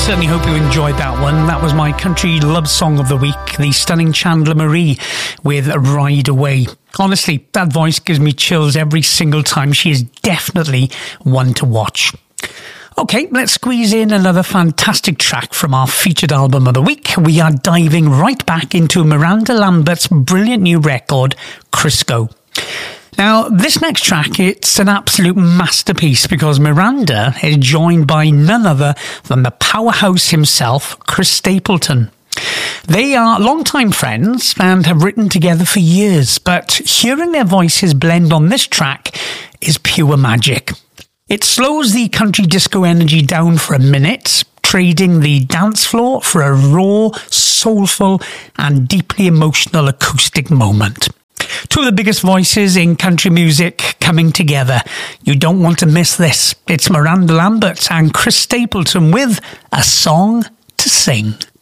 Certainly hope you enjoyed that one. That was my country love song of the week, the stunning Chandler Marie with Ride Away. Honestly, that voice gives me chills every single time. She is definitely one to watch. Okay, let's squeeze in another fantastic track from our featured album of the week. We are diving right back into Miranda Lambert's brilliant new record, Crisco. Now, this next track, it's an absolute masterpiece because Miranda is joined by none other than the powerhouse himself, Chris Stapleton. They are longtime friends and have written together for years, but hearing their voices blend on this track is pure magic. It slows the country disco energy down for a minute, trading the dance floor for a raw, soulful and deeply emotional acoustic moment. Two of the biggest voices in country music coming together. You don't want to miss this. It's Miranda Lambert and Chris Stapleton with A Song to Sing.